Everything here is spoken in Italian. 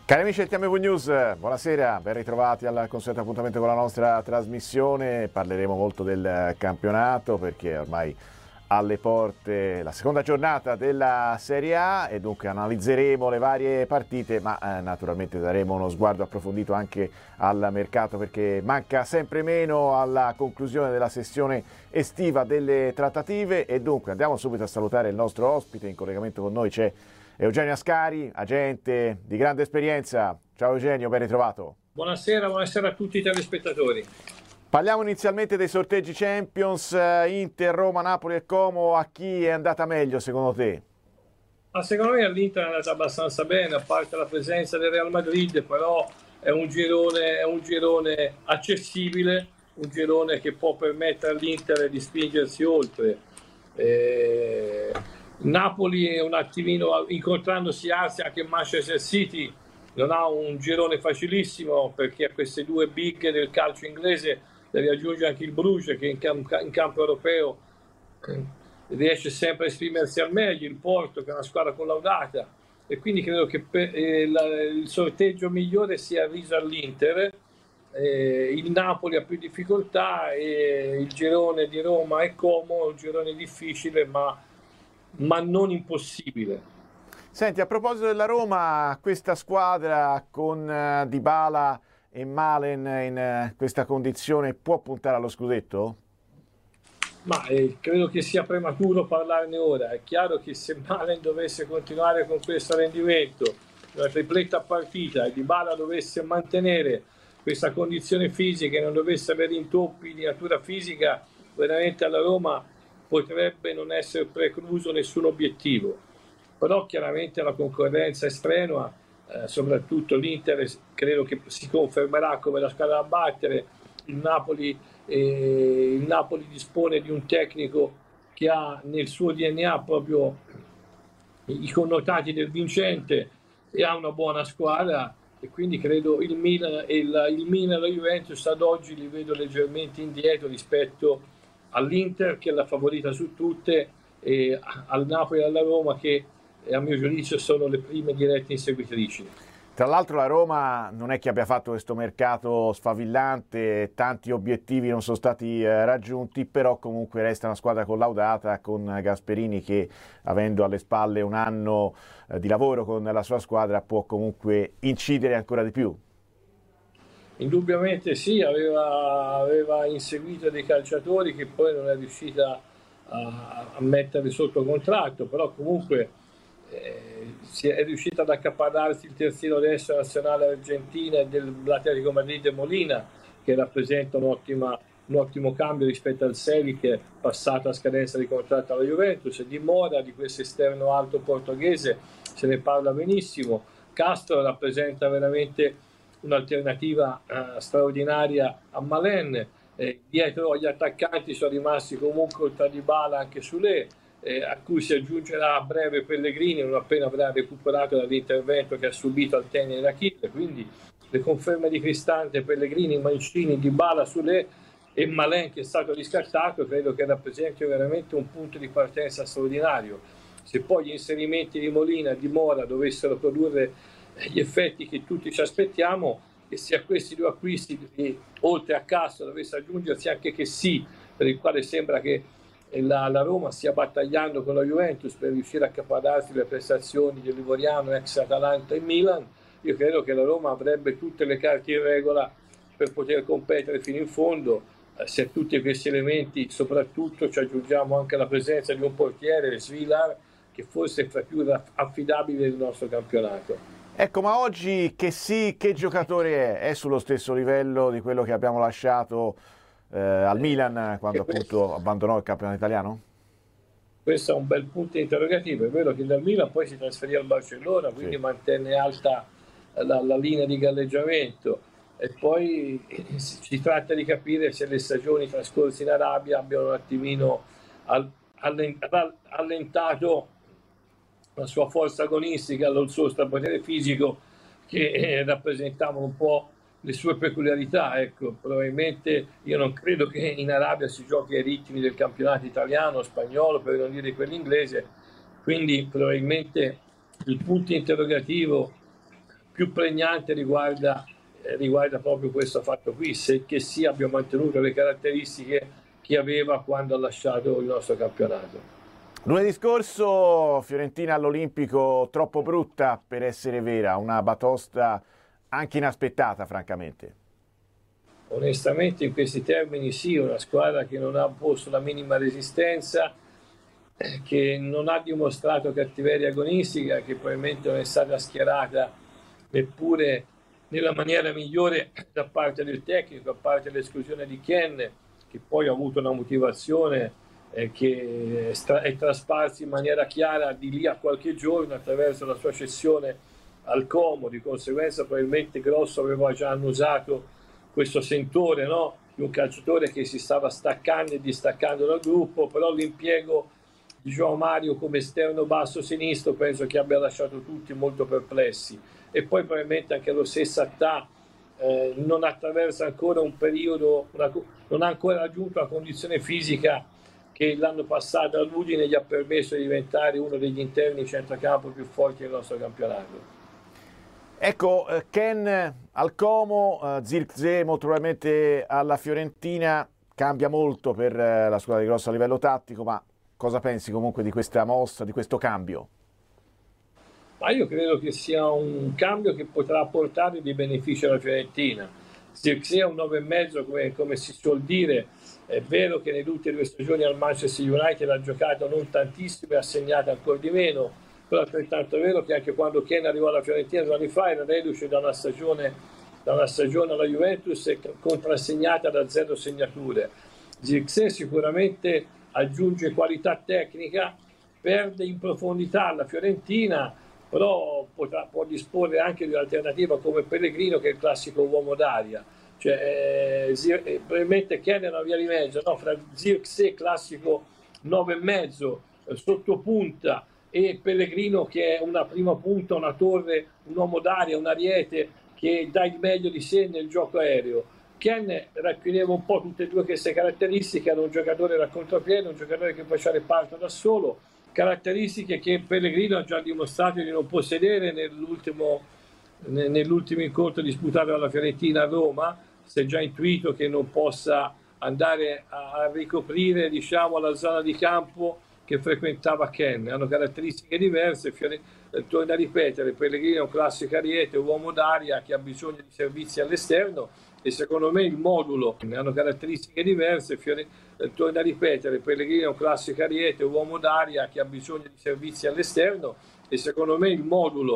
Cari amici del TMV News, buonasera, ben ritrovati al consueto appuntamento con la nostra trasmissione. Parleremo molto del campionato perché ormai alle porte la seconda giornata della Serie A e dunque analizzeremo le varie partite, ma naturalmente daremo uno sguardo approfondito anche al mercato perché manca sempre meno alla conclusione della sessione estiva delle trattative e dunque andiamo subito a salutare il nostro ospite. In collegamento con noi c'è Eugenio Ascari, agente di grande esperienza. Ciao Eugenio, ben ritrovato. Buonasera a tutti i telespettatori. Parliamo inizialmente dei sorteggi Champions, Inter, Roma, Napoli e Como. A chi è andata meglio secondo te? Secondo me all'Inter è andata abbastanza bene, a parte la presenza del Real Madrid, però è un girone accessibile, un girone che può permettere all'Inter di spingersi oltre. Napoli è un attimino, incontrandosi Arsenal anche Manchester City, non ha un girone facilissimo perché a queste due big del calcio inglese deve aggiungere anche il Bruges che in campo europeo riesce sempre a esprimersi al meglio, il Porto che è una squadra collaudata e quindi credo che il sorteggio migliore sia riso all'Inter. Il Napoli ha più difficoltà e il girone di Roma e Como è un girone difficile ma non impossibile. Senti, a proposito della Roma, questa squadra con Dybala e Malen in questa condizione può puntare allo scudetto? Ma credo che sia prematuro parlarne ora. È chiaro che se Malen dovesse continuare con questo rendimento, una tripletta partita, e Dybala dovesse mantenere questa condizione fisica e non dovesse avere intoppi di natura fisica, veramente alla Roma potrebbe non essere precluso nessun obiettivo. Però chiaramente la concorrenza è strenua, soprattutto l'Inter credo che si confermerà come la squadra da battere. Il Napoli dispone di un tecnico che ha nel suo DNA proprio i connotati del vincente e ha una buona squadra e quindi credo il Milan e la Juventus ad oggi li vedo leggermente indietro rispetto all'Inter che è la favorita su tutte e al Napoli e alla Roma che a mio giudizio sono le prime dirette inseguitrici. Tra l'altro la Roma non è che abbia fatto questo mercato sfavillante, tanti obiettivi non sono stati raggiunti, però comunque resta una squadra collaudata con Gasperini che avendo alle spalle un anno di lavoro con la sua squadra può comunque incidere ancora di più. Indubbiamente sì, aveva inseguito dei calciatori che poi non è riuscita a mettere sotto contratto, però comunque è riuscita ad accaparrarsi il terzino destro nazionale argentina e dell'Atletico Madrid e Molina, che rappresenta un ottimo cambio rispetto al Seri che è passato a scadenza di contratto alla Juventus. Di Mora, di questo esterno alto portoghese, se ne parla benissimo. Castro rappresenta veramente un'alternativa straordinaria a Malen. Dietro agli attaccanti sono rimasti comunque oltre a Dybala anche Soulé, a cui si aggiungerà a breve Pellegrini non appena avrà recuperato dall'intervento che ha subito al tenere d'Achille. Quindi le conferme di Cristante, Pellegrini, Mancini, Dybala, Soulé e Malen che è stato riscattato credo che rappresenti veramente un punto di partenza straordinario. Se poi gli inserimenti di Molina e di Mora dovessero produrre gli effetti che tutti ci aspettiamo e se a questi due acquisti oltre a Castro dovesse aggiungersi anche che sì, per il quale sembra che la Roma stia battagliando con la Juventus per riuscire a accaparrarsi le prestazioni del Livoriano, ex Atalanta e Milan, io credo che la Roma avrebbe tutte le carte in regola per poter competere fino in fondo. Se a tutti questi elementi soprattutto ci aggiungiamo anche la presenza di un portiere, Svilar, che forse è fra più affidabile del nostro campionato. Ecco, ma oggi che giocatore è? È sullo stesso livello di quello che abbiamo lasciato al Milan quando appunto abbandonò il campionato italiano? Questo è un bel punto interrogativo. È vero che dal Milan poi si trasferì al Barcellona, quindi sì, mantenne alta la linea di galleggiamento e poi si tratta di capire se le stagioni trascorse in Arabia abbiano un attimino allentato la sua forza agonistica, il suo strapotere fisico che rappresentava un po' le sue peculiarità. Ecco, probabilmente io non credo che in Arabia si giochi ai ritmi del campionato italiano, spagnolo, per non dire quell'inglese, quindi probabilmente il punto interrogativo più pregnante riguarda proprio questo fatto qui, se che sì abbia mantenuto le caratteristiche che aveva quando ha lasciato il nostro campionato. Lunedì scorso Fiorentina all'Olimpico troppo brutta per essere vera, una batosta anche inaspettata francamente. Onestamente in questi termini sì, una squadra che non ha posto la minima resistenza, che non ha dimostrato cattiveria agonistica, che probabilmente non è stata schierata neppure nella maniera migliore da parte del tecnico, a parte l'esclusione di Ken, che poi ha avuto una motivazione che è trasparsa in maniera chiara di lì a qualche giorno attraverso la sua cessione al Como. Di conseguenza probabilmente Grosso aveva già annusato questo sentore, no? Di un calciatore che si stava staccando e distaccando dal gruppo, però l'impiego di João Mario come esterno basso sinistro penso che abbia lasciato tutti molto perplessi, e poi probabilmente anche lo stesso Attà non attraversa ancora un periodo, non ha ancora raggiunto la condizione fisica che l'anno passato all'Udine gli ha permesso di diventare uno degli interni centrocampo più forti del nostro campionato. Ecco, Ken al Como, Zirkzee molto probabilmente alla Fiorentina, cambia molto per la squadra di Grosso a livello tattico, ma cosa pensi comunque di questa mossa, di questo cambio? Ma io credo che sia un cambio che potrà portare dei benefici alla Fiorentina. Zirkzee è un 9,5 come si suol dire. È vero che nelle ultime 2 stagioni al Manchester United ha giocato non tantissimo e ha segnato ancora di meno, però altrettanto è vero che anche quando Ken arrivò alla Fiorentina 2 anni fa era reduce da una stagione alla Juventus contrassegnata da 0 segnature. Zirkzee sicuramente aggiunge qualità tecnica, perde in profondità alla Fiorentina, però può disporre anche di un'alternativa come Pellegrino, che è il classico uomo d'aria. Cioè, probabilmente Ken è una via di mezzo, no? Fra Zirkzee classico 9,5 sottopunta e Pellegrino che è una prima punta, una torre, un uomo d'aria, un ariete che dà il meglio di sé nel gioco aereo. Ken racchiudeva un po' tutte e due queste caratteristiche, era un giocatore da contropiede, un giocatore che faceva reparto da solo, caratteristiche che Pellegrino ha già dimostrato di non possedere nell'ultimo incontro disputato alla Fiorentina a Roma. Si è già intuito che non possa andare a ricoprire, diciamo, la zona di campo che frequentava Ken. Hanno caratteristiche diverse. Torno a ripetere, Pellegrino è un classico ariete, un uomo d'aria che ha bisogno di servizi all'esterno, e secondo me il modulo hanno caratteristiche diverse. Torno a ripetere, Pellegrino è un classico ariete, un uomo d'aria che ha bisogno di servizi all'esterno, e secondo me il modulo